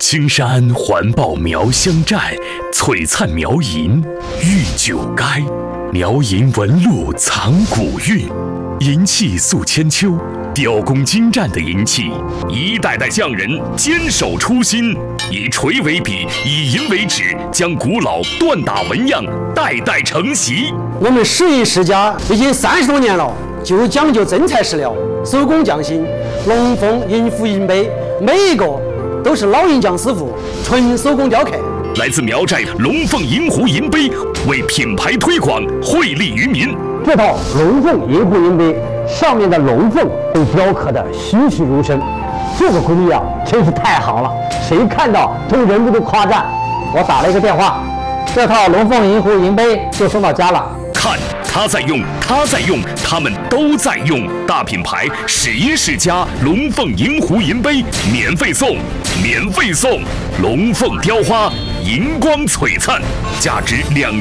青山环抱苗乡寨，璀璨苗银玉九垓。苗银纹路藏古韵，银器塑千秋，雕工精湛的银器，一代代匠人坚守初心，以锤为笔，以银为纸，将古老锻打纹样代代承袭。 我们石银世家已经30多年了，就讲究真材实料，手工匠心。龙凤银壶银杯，每一个都是老银匠师傅纯手工雕刻。 来自苗寨龙凤银壶银杯，为品牌推广惠利于民。 这套龙凤银壶银杯上面的龙凤被雕刻的栩栩如生，这个工艺啊，真是太好了，谁看到都忍不住夸赞。我打了一个电话，这套龙凤银壶银杯就送到家了。 看，他在用，他在用，他们都在用。大品牌史银世家龙凤银壶银杯免费送，免费送！龙凤雕花，银光璀璨，价值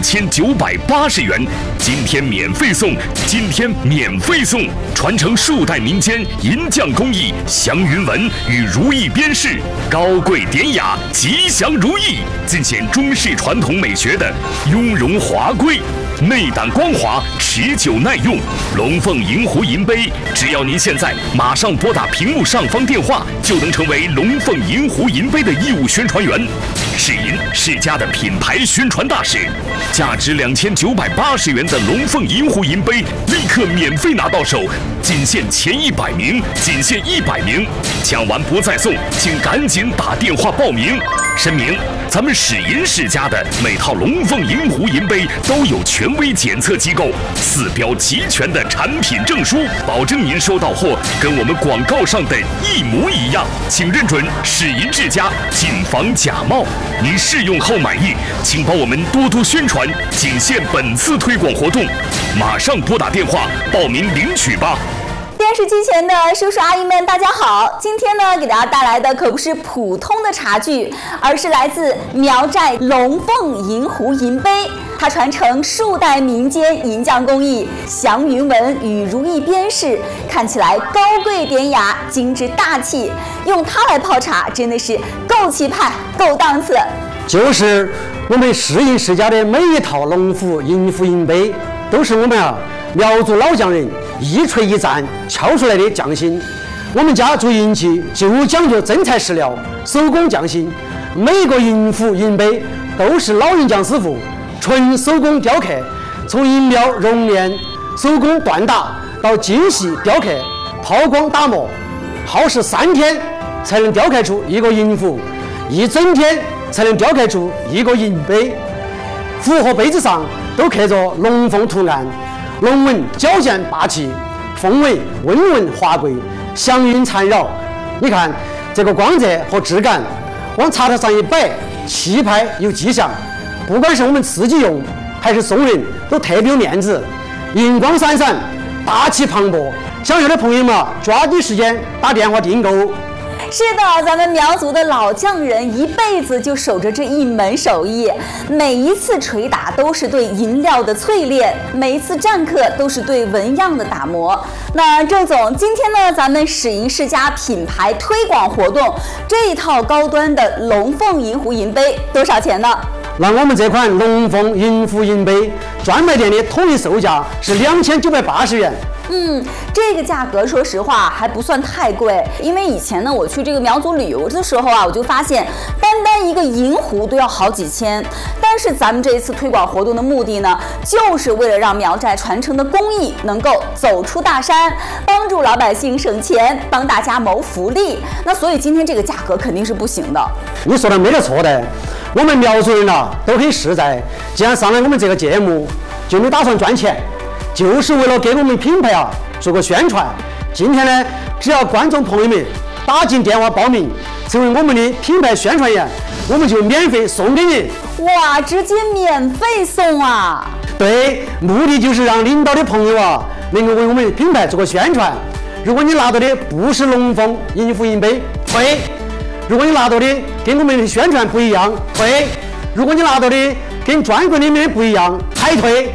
2980元。今天免费送，今天免费送！传承数代民间银匠工艺，祥云纹与如意边饰，高贵典雅，吉祥如意，尽显中式传统美学的雍容华贵。内胆光滑，持久耐用。龙凤银壶银杯，只要您现在马上拨打屏幕上方电话，就能成为龙凤银壶银杯的义务宣传员。世银世家的品牌宣传大使，价值2980元的龙凤银壶银杯，立刻免费拿到手，仅限前100名，仅限100名，抢完不再送，请赶紧打电话报名。声明：咱们史银世家的每套龙凤银壶银杯都有权威检测机构4标齐全的产品证书，保证您收到货跟我们广告上的一模一样。请认准史银世家，谨防假冒。您试用后满意，请帮我们多多宣传，仅限本次推广活动，马上拨打电话报名领取吧。 电视机前的叔叔阿姨们，大家好！今天呢，给大家带来的可不是普通的茶具，而是来自苗寨龙凤银壶银杯。它传承数代民间银匠工艺，祥云纹与如意边饰，看起来高贵典雅、精致大气。用它来泡茶，真的是够气派、够档次。 就是我们石银世家的每一套龙虎银壶银杯，都是我们苗族老匠人一锤一钻敲出来的匠心。我们家做银器就讲究真材实料，手工匠心。每个银壶银杯都是老银匠师傅纯手工雕刻，从银料熔炼、手工锻打到精细雕刻、抛光打磨，耗时3天才能雕刻出一个银壶，1整天才能雕刻出一个银杯。壶和杯子上都刻着龙凤图案，龙纹矫健霸气，凤尾温润华贵，祥云缠绕。你看这个光泽和质感，往茶台上一摆，气派又吉祥。不管是我们自己用还是送人，都特别有面子，银光闪闪，大气磅礴。想要的朋友们抓紧时间打电话订购。 是的，咱们苗族的老匠人一辈子就守着这一门手艺，每一次捶打都是对银料的淬炼，每一次篆刻都是对纹样的打磨。那郑总，今天呢，咱们史银世家品牌推广活动，这一套高端的龙凤银壶银杯多少钱呢？ 那我们这款龙凤银壶银杯专卖店的统一售价是2980元。 这个价格说实话还不算太贵，因为以前呢我去这个苗族旅游的时候啊，我就发现单一个银壶都要好几千。但是咱们这一次推广活动的目的呢，就是为了让苗寨传承的工艺能够走出大山，帮助老百姓省钱，帮大家谋福利。那所以今天这个价格肯定是不行的。 你说的没得错的，我们苗族人都很实在，既然上来我们这个节目，就没打算赚钱，就是为了给我们品牌做个宣传。今天呢，只要观众朋友们打进电话报名，成为我们的品牌宣传员，我们就免费送给你。 哇，直接免费送啊！ 对，目的就是让领导的朋友能够为我们品牌做个宣传。如果你拿到的不是龙凤银壶银杯，退；如果你拿到的跟我们的宣传不一样，退；如果你拿到的跟专柜里面不一样，还退。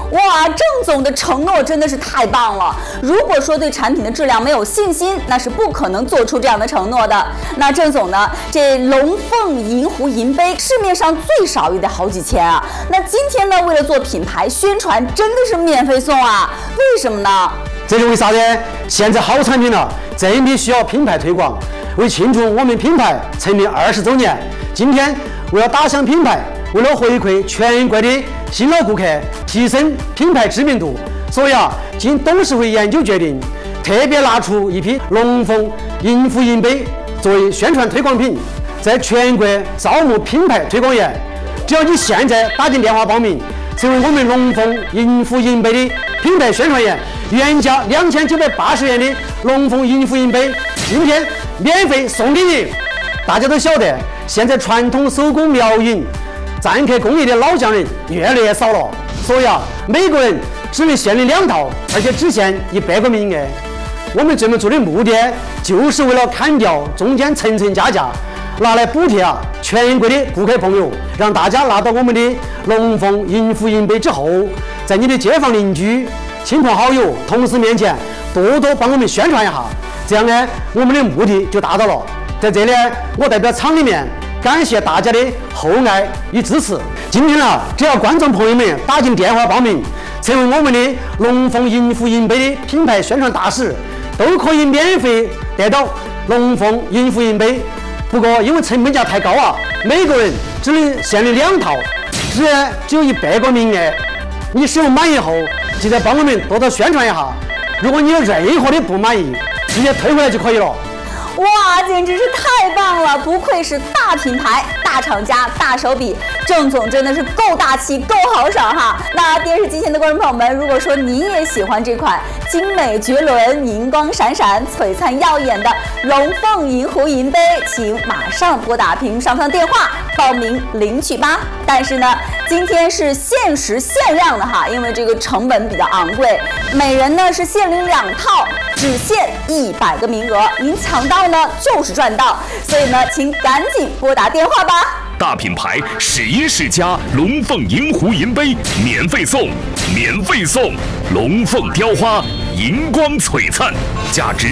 哇，郑总的承诺真的是太棒了！如果说对产品的质量没有信心，那是不可能做出这样的承诺的。那郑总呢，这龙凤银壶银杯市面上最少也得好几千啊。那今天呢，为了做品牌宣传，真的是免费送啊？为什么呢？ 这是为啥呢？现在好产品了，真的需要品牌推广。为庆祝我们品牌成立20周年，今天为了打响品牌，为了回馈全国的新老顾客，提升品牌知名度，所以经董事会研究决定，特别拿出一批龙凤银壶银杯作为宣传推广品，在全国招募品牌推广员。只要你现在打进电话报名，成为我们龙凤银壶银杯的品牌宣传员，原价2980元的龙凤银壶银杯，今天免费送给你。大家都晓得，现在传统手工苗银篆刻工艺的老匠人越来越少了，所以每个人只能限领2套，而且只限100个名额。我们这么做的目的，就是为了砍掉中间层层加价，拿来补贴全国的顾客朋友，让大家拿到我们的龙凤银壶银杯之后，在你的街坊邻居、亲朋好友、同事面前多多帮我们宣传一下，这样呢，我们的目的就达到了。在这里，我代表厂里面感谢大家的厚爱与支持。今天只要观众朋友们打进电话报名，成为我们的龙凤银壶银杯的品牌宣传大使，都可以免费得到龙凤银壶银杯。不过因为成本价太高每个人只能限领2套，只有100个名额。你使用满意后，记得帮我们多多宣传一下。如果你有任何的不满意，直接退回来就可以了。 哇，简直是太棒了！不愧是大品牌、大厂家、大手笔，郑总真的是够大气、够豪爽哈！那电视机前的观众朋友们，如果说您也喜欢这款精美绝伦、银光闪闪、璀璨耀眼的龙凤银壶银杯，请马上拨打屏幕上方的电话报名领取吧。但是呢，今天是限时限量的哈，因为这个成本比较昂贵，每人呢是限领2套，只限100个名额，您抢到呢就是赚到，所以呢，请赶紧拨打电话吧。 大品牌10一世家龙凤银壶银杯免费送，免费送！龙凤雕花银光璀璨，价值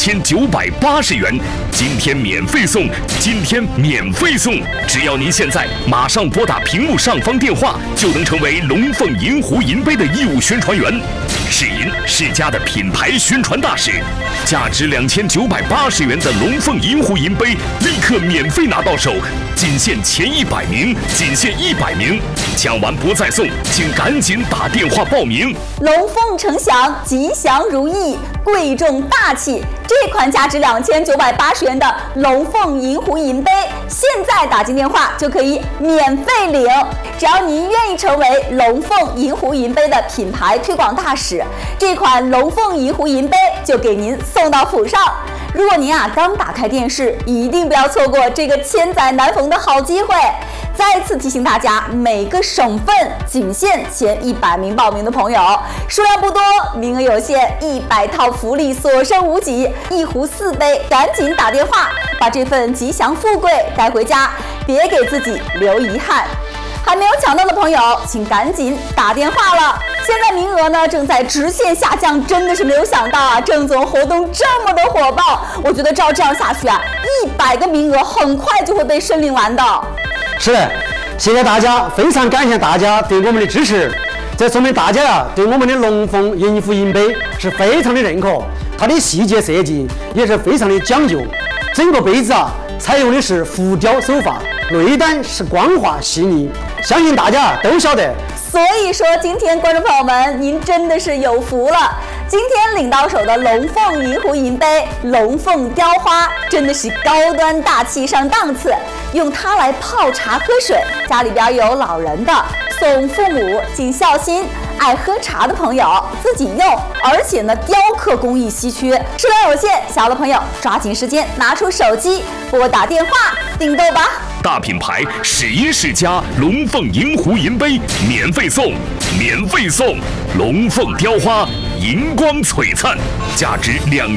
2980元，今天免费送，今天免费送！只要您现在马上拨打屏幕上方电话，就能成为龙凤银壶银杯的义务宣传员。是您世家的品牌宣传大使，价值2980元的龙凤银壶银杯立刻免费拿到手，仅限前100名，仅限100名，抢完不再送，请赶紧打电话报名。 龙凤呈祥，吉祥如意，贵重大气。这款价值2980元的龙凤银壶银杯，现在打进电话就可以免费领。只要您愿意成为龙凤银壶银杯的品牌推广大使，这款龙凤银壶银杯就给您送到府上。如果您刚打开电视，一定不要错过这个千载难逢的好机会。再次提醒大家，每个省份仅限前100名报名的朋友，数量不多，名额有限，100套福利所剩无几，1壶4杯，赶紧打电话，把这份吉祥富贵带回家，别给自己留遗憾。还没有抢到的朋友，请赶紧打电话了。现在名额呢正在直线下降，真的是没有想到郑总活动这么的火爆。我觉得照这样下去100个名额很快就会被申领完的。 是的，谢谢大家，非常感谢大家对我们的支持。这说明大家对我们的龙凤银壶银杯是非常的认可，它的细节设计也是非常的讲究。整个杯子采用的是浮雕手法，内胆是光滑细腻，相信大家都晓得。 所以说，今天观众朋友们，您真的是有福了。今天领到手的龙凤银壶银杯、龙凤雕花，真的是高端大气上档次。用它来泡茶喝水，家里边有老人的，送父母尽孝心；爱喝茶的朋友自己用，而且呢，雕刻工艺稀缺，数量有限，小的朋友抓紧时间拿出手机拨打电话订购吧。 大品牌10一世家龙凤银壶银杯免费送，免费送！龙凤雕花银光璀璨，价值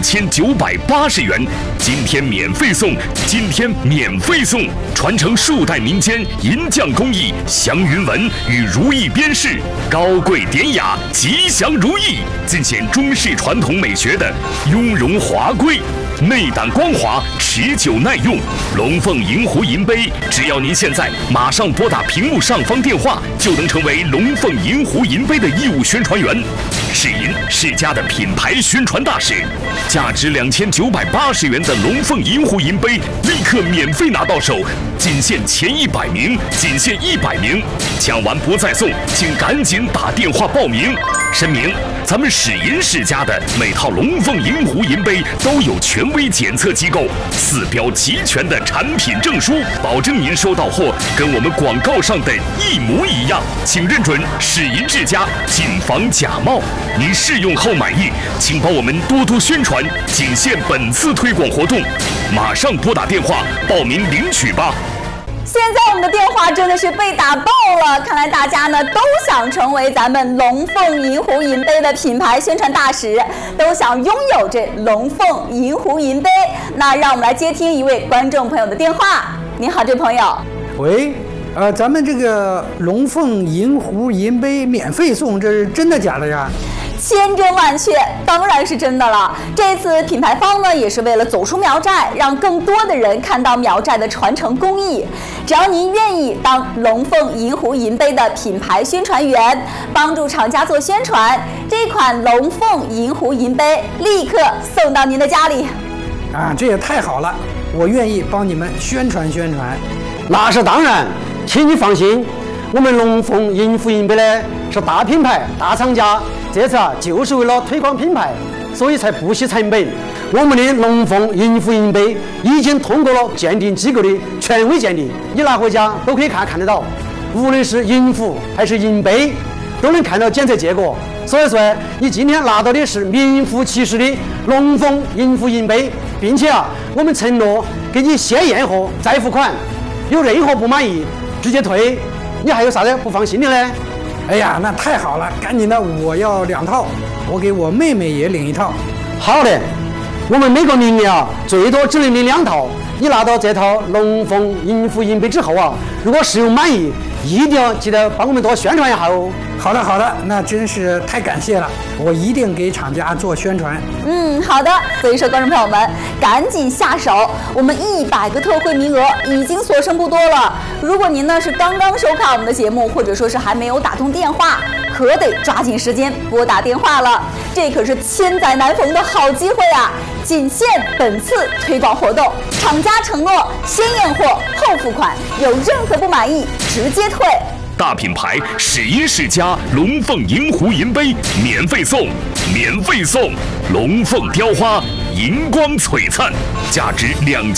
2980元，今天免费送，今天免费送！传承数代民间银匠工艺，祥云纹与如意边饰，高贵典雅，吉祥如意，尽显中式传统美学的雍容华贵。内胆光滑，持久耐用。龙凤银壶银杯，只要您现在马上拨打屏幕上方电话，就能成为龙凤银壶银杯的义务宣传员。世银世家的品牌宣传大使，价值2980元的龙凤银壶银杯，立刻免费拿到手，仅限前100名，仅限100名，抢完不再送，请赶紧打电话报名。声明：咱们世银世家的每套龙凤银壶银杯都有权威检测机构4标齐全的产品证书，保证您收到货跟我们广告上的一模一样。请认准世银世家，谨防假冒。您试用后满意，请帮我们多多宣传，仅限本次推广活动，马上拨打电话报名领取吧。 现在我们的电话真的是被打爆了，看来大家呢都想成为咱们龙凤银壶银杯的品牌宣传大使，都想拥有这龙凤银壶银杯。那让我们来接听一位观众朋友的电话。您好，这位朋友。 喂，咱们这个龙凤银壶银杯免费送，这是真的假的呀？ 千真万确，当然是真的了。这次品牌方呢，也是为了走出苗寨，让更多的人看到苗寨的传承工艺。只要您愿意当龙凤银壶银杯的品牌宣传员，帮助厂家做宣传，这款龙凤银壶银杯立刻送到您的家里。 这也太好了，我愿意帮你们宣传宣传。 那是当然，请你放心，我们龙凤银壶银杯呢是大品牌、大厂家。这次就是为了推广品牌，所以才不惜成本。我们的龙凤银壶银杯已经通过了鉴定机构的权威鉴定，你拿回家都可以看得到，无论是银壶还是银杯，都能看到检测结果。所以说，你今天拿到的是名副其实的龙凤银壶银杯，并且我们承诺给你先验货再付款，有任何不满意直接退。你还有啥子不放心的呢？ 哎呀，那太好了，赶紧的，我要2套，我给我妹妹也领1套。 好的，我们每个邻里最多只能领2套。你拿到这套龙凤银壶银杯之后如果使用满意，一定要记得帮我们多宣传一下哦。 好的好的，那真是太感谢了，我一定给厂家做宣传。 好的，所以说观众朋友们赶紧下手，我们100个特惠名额已经所剩不多了。如果您呢是刚刚收看我们的节目，或者说是还没有打通电话，可得抓紧时间拨打电话了，这可是千载难逢的好机会啊！仅限本次推广活动，厂家承诺先验货后付款，有任何不满意直接退。 大品牌世银世家龙凤银壶银杯免费送，免费送！龙凤雕花银光璀璨，价值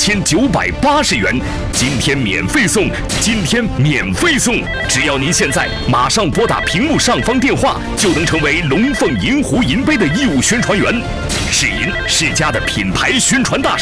2980元，今天免费送，今天免费送！只要您现在马上拨打屏幕上方电话，就能成为龙凤银壶银杯的义务宣传员。世银世家的品牌宣传大使。